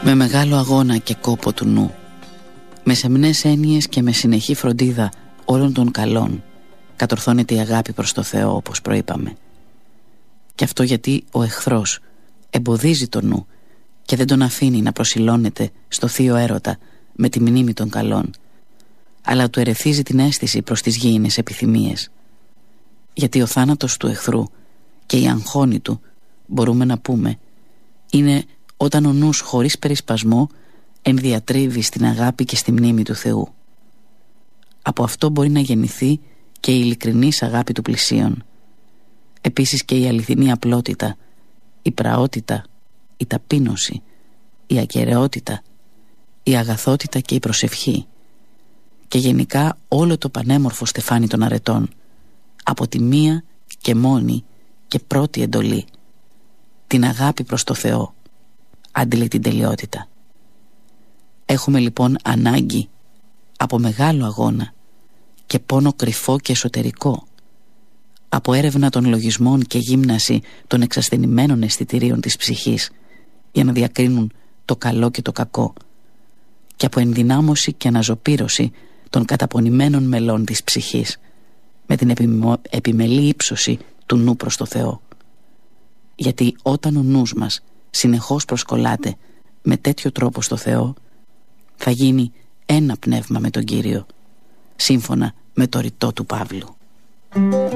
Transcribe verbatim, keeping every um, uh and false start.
Με μεγάλο αγώνα και κόπο του νου, με σεμνές έννοιες και με συνεχή φροντίδα όλων των καλών, κατορθώνεται η αγάπη προς το Θεό, όπως προείπαμε. Και αυτό γιατί ο εχθρός εμποδίζει το νου και δεν τον αφήνει να προσιλώνεται στο θείο έρωτα με τη μνήμη των καλών, αλλά του ερεθίζει την αίσθηση προς τις γήινες επιθυμίες. Γιατί ο θάνατος του εχθρού και η αγχώνη του, μπορούμε να πούμε, είναι όταν ο νους χωρίς περισπασμό ενδιατρίβει στην αγάπη και στη μνήμη του Θεού. Από αυτό μπορεί να γεννηθεί και η ειλικρινής αγάπη του πλησίον. Επίσης και η αληθινή απλότητα, η πραότητα, η ταπείνωση, η ακεραιότητα, η αγαθότητα και η προσευχή, και γενικά όλο το πανέμορφο στεφάνι των αρετών, από τη μία και μόνη και πρώτη εντολή, την αγάπη προς το Θεό, άντιλη την τελειότητα. Έχουμε λοιπόν ανάγκη από μεγάλο αγώνα και πόνο κρυφό και εσωτερικό, από έρευνα των λογισμών και γύμναση των εξασθενημένων αισθητηρίων της ψυχής για να διακρίνουν το καλό και το κακό, και από ενδυνάμωση και αναζωπήρωση των καταπονημένων μελών της ψυχής με την επιμο... επιμελή ύψωση του νου προς το Θεό. Γιατί όταν ο νους μας συνεχώς προσκολάται με τέτοιο τρόπο στο Θεό, θα γίνει ένα πνεύμα με τον Κύριο, σύμφωνα με το ρητό του Παύλου.